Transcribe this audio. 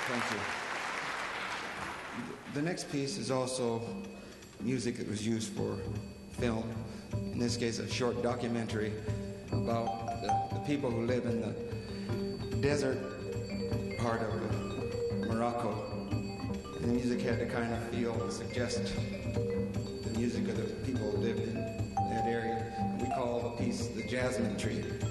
Thank you. The next piece is also music that was used for film. In this case, a short documentary about the people who live in the desert part of Morocco. And the music had to kind of feel and suggest the music of the people who lived in that area. We call the piece The Jasmine Tree.